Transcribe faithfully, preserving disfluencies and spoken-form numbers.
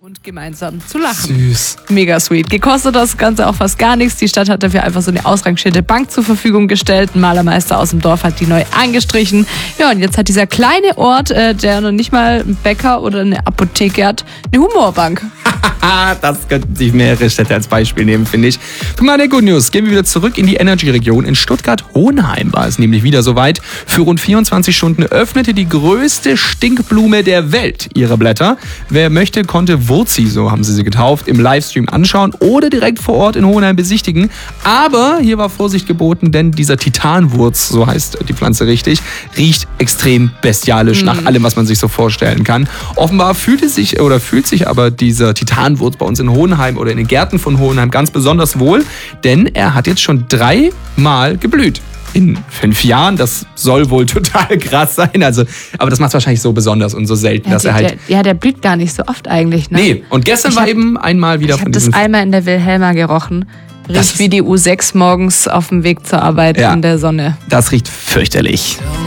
und gemeinsam zu lachen. Süß. Mega sweet. Gekostet das Ganze auch fast gar nichts. Die Stadt hat dafür einfach so eine ausrangierte Bank zur Verfügung gestellt. Ein Malermeister aus dem Dorf hat die neu angestrichen. Ja, und jetzt hat dieser kleine Ort, äh, der noch nicht mal einen Bäcker oder eine Apotheke hat, eine Humorbank. Das könnten sich mehrere Städte als Beispiel nehmen, finde ich. Für meine Good News gehen wir wieder zurück in die Energy-Region. In Stuttgart-Hohenheim war es nämlich wieder soweit. Für rund vierundzwanzig Stunden öffnete die größte Stinkblume der Welt ihre Blätter. Wer möchte, konnte Wurzi, so haben sie sie getauft, im Livestream anschauen oder direkt vor Ort in Hohenheim besichtigen. Aber hier war Vorsicht geboten, denn dieser Titanwurz, so heißt die Pflanze richtig, riecht extrem bestialisch Mhm. nach allem, was man sich so vorstellen kann. Offenbar fühlte sich oder fühlt sich aber dieser Titanwurz bei uns in Hohenheim oder in den Gärten von Hohenheim ganz besonders wohl, denn er hat jetzt schon dreimal geblüht. In fünf Jahren, das soll wohl total krass sein. Also, aber das macht es wahrscheinlich so besonders und so selten, Ja, dass die, er halt. der, ja, der blüht gar nicht so oft eigentlich. Ne? Nee, und gestern Ich war hab- eben einmal wieder Ich von habe das diesem. einmal in der Wilhelma gerochen. Das Riecht ist- wie die U sechs morgens auf dem Weg zur Arbeit Ja. in der Sonne. Das riecht fürchterlich.